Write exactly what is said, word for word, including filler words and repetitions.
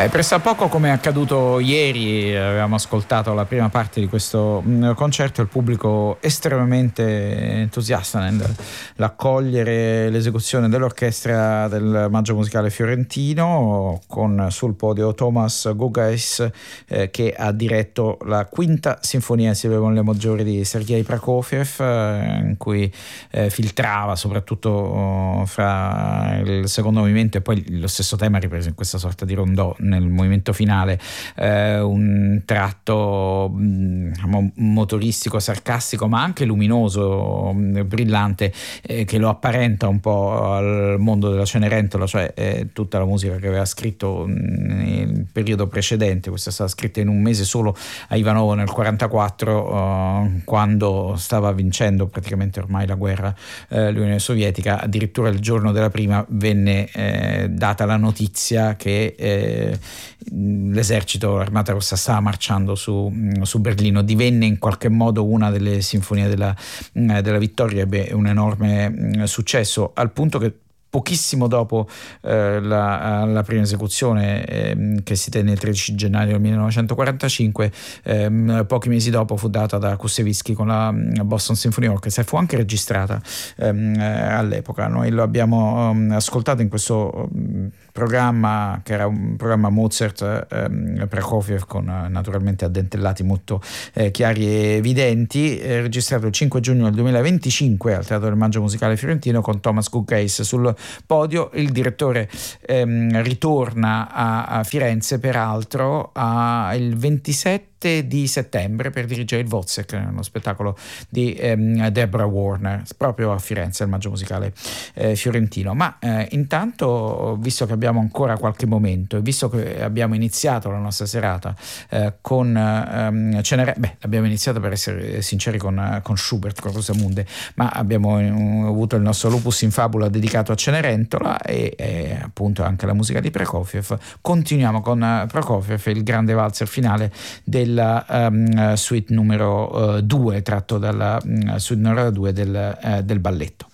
Eh, presso a poco, come è accaduto ieri, avevamo ascoltato la prima parte di questo mh, concerto, il pubblico estremamente entusiasta nell'accogliere l'esecuzione dell'orchestra del Maggio Musicale Fiorentino, con sul podio Thomas Gugais eh, che ha diretto la quinta sinfonia insieme con le maggiori di Sergei Prokofiev, eh, in cui eh, filtrava soprattutto oh, fra il secondo movimento e poi lo stesso tema ripreso in questa sorta di rondò nel movimento finale, eh, un tratto diciamo, motoristico, sarcastico ma anche luminoso, brillante, eh, che lo apparenta un po' al mondo della Cenerentola, cioè eh, tutta la musica che aveva scritto nel periodo precedente. Questa è stata scritta in un mese solo a Ivanovo nel quarantaquattro, eh, quando stava vincendo praticamente ormai la guerra eh, l'Unione Sovietica. Addirittura il giorno della prima venne eh, data la notizia che eh, l'esercito, l'Armata Rossa stava marciando su, su Berlino. Divenne in qualche modo una delle sinfonie della, della vittoria, ebbe un enorme successo, al punto che pochissimo dopo eh, la, la prima esecuzione eh, che si tenne il tredici gennaio del millenovecentoquarantacinque, eh, pochi mesi dopo fu data da Kusevitzky con la Boston Symphony Orchestra e fu anche registrata ehm, all'epoca. Noi lo abbiamo um, ascoltato in questo um, programma che era un programma Mozart ehm, Prokofiev, con eh, naturalmente addentellati molto eh, chiari e evidenti, eh, registrato il cinque giugno del duemilaventicinque al Teatro del Maggio Musicale Fiorentino con Thomas Gugais sul podio. Il direttore ehm, ritorna a, a Firenze peraltro a, il ventisette di settembre per dirigere il Wozzeck, uno spettacolo di ehm, Deborah Warner, proprio a Firenze al Maggio Musicale eh, Fiorentino. Ma eh, intanto, visto che abbiamo ancora qualche momento e visto che abbiamo iniziato la nostra serata eh, con ehm, Cenere- beh, abbiamo iniziato, per essere sinceri, con, con Schubert, con Rosamunde, ma abbiamo um, avuto il nostro Lupus in Fabula dedicato a Cenerentola e, e appunto anche la musica di Prokofiev. Continuiamo con Prokofiev, il grande valzer finale del la um, suite numero due, uh, tratto dalla um, suite numero due del, uh, del balletto.